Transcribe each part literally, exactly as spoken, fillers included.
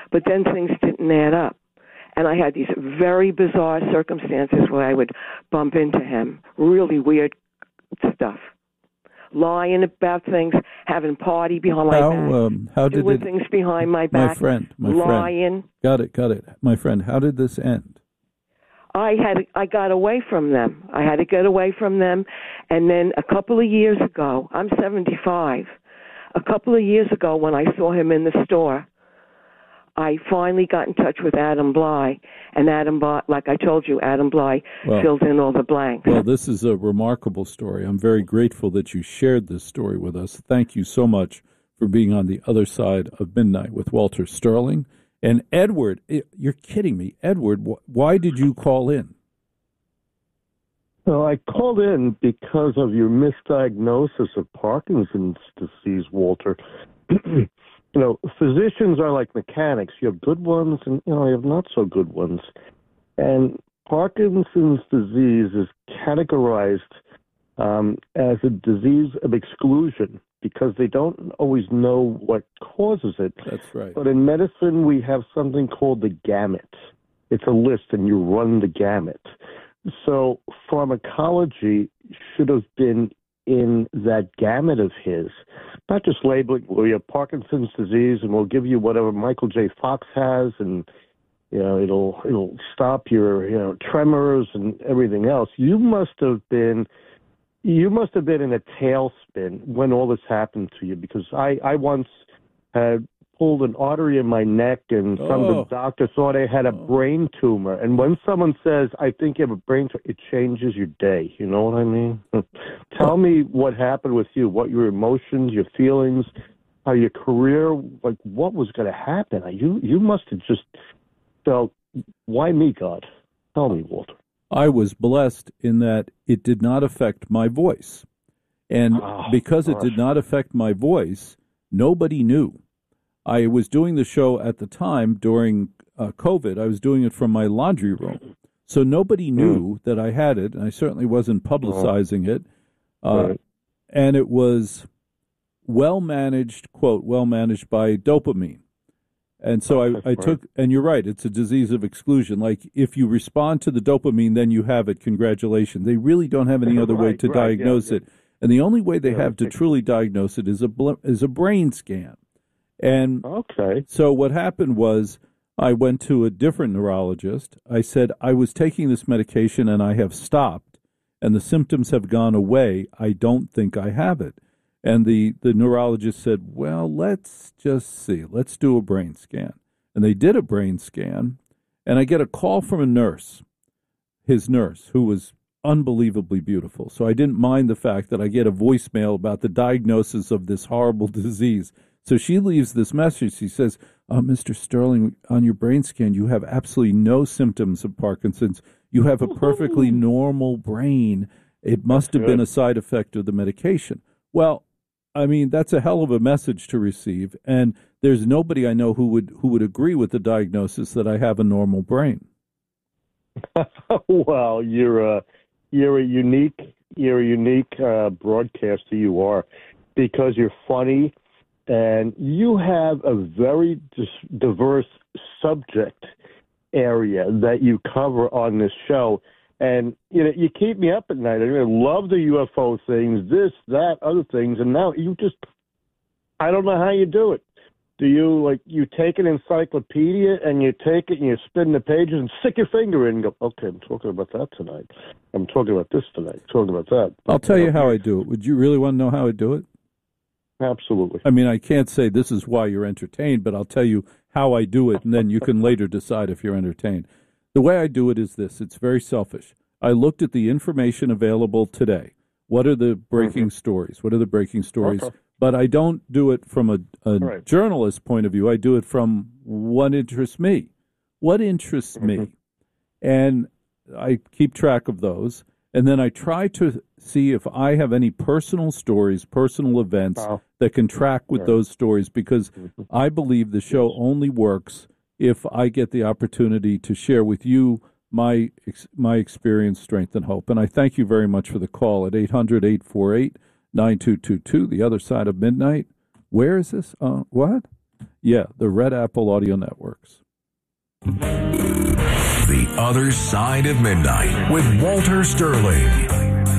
But then things didn't add up. And I had these very bizarre circumstances where I would bump into him. Really weird stuff. Lying about things, having party behind my how, back, um, how did doing it, things behind my back, my friend, my lying. friend. Got it, got it. My friend, how did this end? I had I got away from them. I had to get away from them. And then a couple of years ago, I'm seventy-five, a couple of years ago when I saw him in the store, I finally got in touch with Adam Bly, and Adam Bly, like I told you, Adam Bly well, fills in all the blanks. Well, this is a remarkable story. I'm very grateful that you shared this story with us. Thank you so much for being on the other side of midnight with Walter Sterling. And Edward, you're kidding me. Edward, why did you call in? Well, I called in because of your misdiagnosis of Parkinson's disease, Walter. You know, physicians are like mechanics. You have good ones and, you know, you have not so good ones. And Parkinson's disease is categorized um, as a disease of exclusion because they don't always know what causes it. That's right. But in medicine, we have something called the gamut. It's a list, and you run the gamut. So pharmacology should have been in that gamut of his, not just labeling, well, you have Parkinson's disease, and we'll give you whatever Michael J. Fox has, and you know it'll it'll stop your you know tremors and everything else. You must have been, you must have been in a tailspin when all this happened to you, because I I once had pulled an artery in my neck, and some oh. of the doctors thought I had a oh. brain tumor. And when someone says, I think you have a brain tumor, it changes your day. You know what I mean? Tell me what happened with you, what your emotions, your feelings, how your career, like what was going to happen. You, you must have just felt, why me, God? Tell me, Walter. I was blessed in that it did not affect my voice. And oh, because it gosh. did not affect my voice, nobody knew. I was doing the show at the time during uh, COVID. I was doing it from my laundry room. So nobody knew mm. that I had it, and I certainly wasn't publicizing oh. it. Uh, right. And it was well-managed, quote, well-managed by dopamine. And so oh, I, I took, right. and you're right, it's a disease of exclusion. Like, if you respond to the dopamine, then you have it. Congratulations. They really don't have any other right, way to right, diagnose yeah, it. And the only way they yeah, have to truly diagnose it is a bl- is a brain scan. And okay. so what happened was I went to a different neurologist. I said, I was taking this medication and I have stopped, and the symptoms have gone away. I don't think I have it. And the, the neurologist said, well, let's just see. Let's do a brain scan. And they did a brain scan, and I get a call from a nurse, his nurse, who was unbelievably beautiful. So I didn't mind the fact that I get a voicemail about the diagnosis of this horrible disease. So she leaves this message. She says, uh, Mister Sterling, on your brain scan, you have absolutely no symptoms of Parkinson's. You have a perfectly normal brain. It must have been a side effect of the medication. Well, I mean, that's a hell of a message to receive. And there's nobody I know who would who would agree with the diagnosis that I have a normal brain. Well, you're a, you're a unique, you're a unique uh, broadcaster, you are, because you're funny. And you have a very dis- diverse subject area that you cover on this show. And, you know, you keep me up at night. I mean, I love the U F O things, this, that, other things. And now you just, I don't know how you do it. Do you, like, you take an encyclopedia and you take it and you spin the pages and stick your finger in and go, okay, I'm talking about that tonight. I'm talking about this tonight. I'm talking about that. I'll tell you how I do it. Would you really want to know how I do it? Absolutely. I mean, I can't say this is why you're entertained, but I'll tell you how I do it, and then you can later decide if you're entertained. The way I do it is this. It's very selfish. I looked at the information available today. What are the breaking mm-hmm. stories? What are the breaking stories? Okay. But I don't do it from a, a right. journalist point of view. I do it from what interests me. What interests mm-hmm. me? And I keep track of those. And then I try to see if I have any personal stories, personal events wow. that can track with right. those stories, because mm-hmm. I believe the show only works if I get the opportunity to share with you my my experience, strength, and hope. And I thank you very much for the call at eight hundred, eight four eight, nine two two two, the other side of midnight. Where is this? Uh, what? Yeah, the Red Apple Audio Networks. The Other Side of Midnight with Walter Sterling.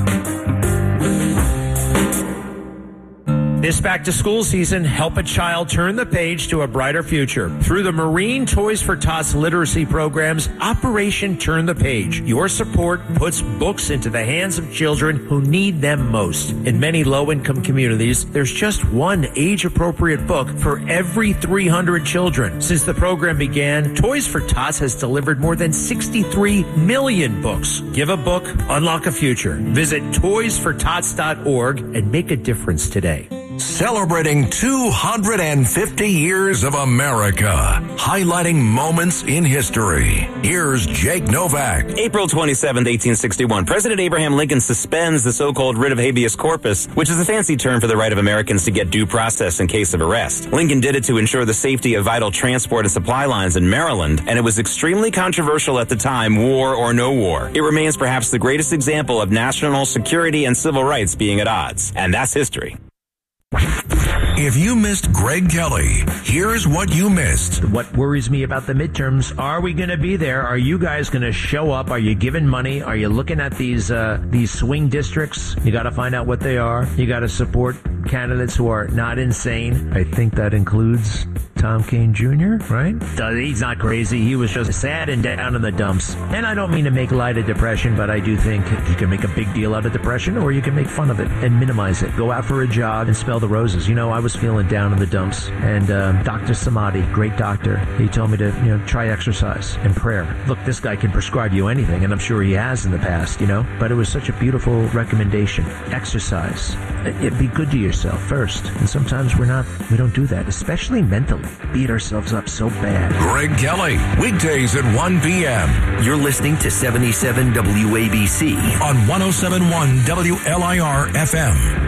This back-to-school season, help a child turn the page to a brighter future. Through the Marine Toys for Tots literacy programs, Operation Turn the Page. Your support puts books into the hands of children who need them most. In many low-income communities, there's just one age-appropriate book for every three hundred children. Since the program began, Toys for Tots has delivered more than sixty-three million books. Give a book, unlock a future. Visit toys for tots dot org and make a difference today. Celebrating two hundred fifty years of America, highlighting moments in history. Here's Jake Novak. April twenty-seventh, eighteen sixty-one. President Abraham Lincoln suspends the so-called writ of habeas corpus, which is a fancy term for the right of Americans to get due process in case of arrest. Lincoln did it to ensure the safety of vital transport and supply lines in Maryland, and it was extremely controversial at the time, war or no war. It remains perhaps the greatest example of national security and civil rights being at odds. And that's history. If you missed Greg Kelly, here's what you missed. What worries me about the midterms, are we going to be there? Are you guys going to show up? Are you giving money? Are you looking at these uh, these swing districts? You got to find out what they are. You got to support candidates who are not insane. I think that includes Tom Kean Junior, right? He's not crazy. He was just sad and down in the dumps. And I don't mean to make light of depression, but I do think you can make a big deal out of depression, or you can make fun of it and minimize it. Go out for a jog and smell the roses. You know, I was feeling down in the dumps, and um, Doctor Samadi, great doctor, he told me to, you know, try exercise and prayer. Look, this guy can prescribe you anything, and I'm sure he has in the past, you know, but it was such a beautiful recommendation. Exercise. It, be good to yourself first, and sometimes we're not, we don't do that, especially mentally. Beat ourselves up so bad. Greg Kelly, weekdays at one p.m. You're listening to seventy-seven W A B C on one oh seven point one W L I R F M.